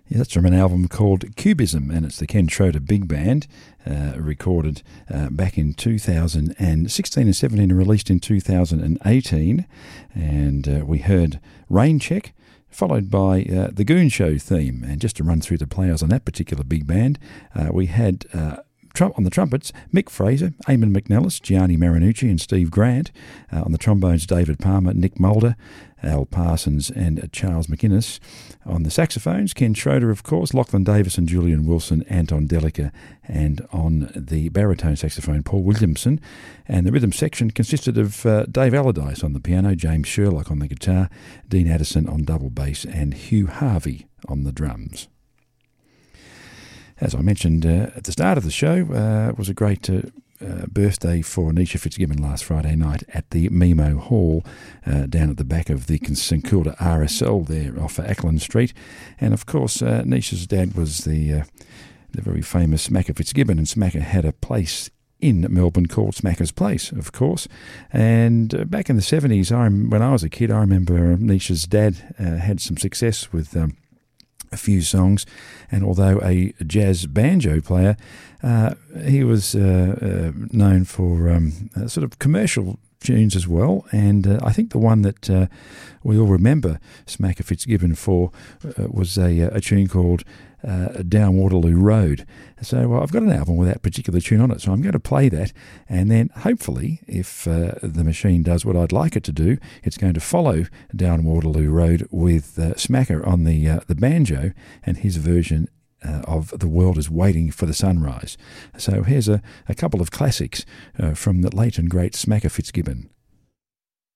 Yeah, that's from an album called Cubism, and it's the Ken Schroeder Big Band, recorded back in 2016 and 17 and released in 2018. And we heard Rain Check, followed by the Goon Show theme. And just to run through the players on that particular big band, we had on the trumpets, Mick Fraser, Eamon McNellis, Gianni Marinucci and Steve Grant. On the trombones, David Palmer, Nick Mulder, Al Parsons and Charles McInnes. On the saxophones, Ken Schroeder, of course, Lachlan Davison, Julian Wilson, Anton Delica, and on the baritone saxophone, Paul Williamson. And the rhythm section consisted of Dave Allardyce on the piano, James Sherlock on the guitar, Dean Addison on double bass, and Hugh Harvey on the drums. As I mentioned at the start of the show, it was a great birthday for Nisha Fitzgibbon last Friday night at the Mimo Hall down at the back of the St Kilda RSL there off Ackland Street. And of course, Nisha's dad was the very famous Smacker Fitzgibbon, and Smacker had a place in Melbourne called Smacker's Place, of course. And back in the 70s, when I was a kid, I remember Nisha's dad had some success with a few songs, and although a jazz banjo player, he was known for sort of commercial tunes as well. And I think the one that we all remember Smacker Fitzgibbon for was a tune called Down Waterloo Road. So I've got an album with that particular tune on it, so I'm going to play that, and then hopefully, if the machine does what I'd like it to do, it's going to follow Down Waterloo Road with Smacker on the banjo and his version of The World is Waiting for the Sunrise. So here's a couple of classics from the late and great Smacker Fitzgibbon.